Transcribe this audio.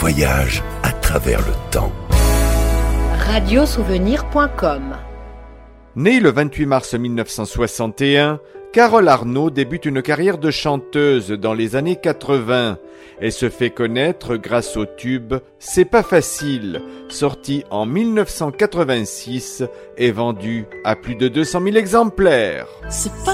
voyage à travers le temps. Radiosouvenir.com. Née le 28 mars 1961, Carole Arnaud débute une carrière de chanteuse dans les années 80. Elle se fait connaître grâce au tube « C'est pas facile », sorti en 1986 et vendu à plus de 200 000 exemplaires. C'est pas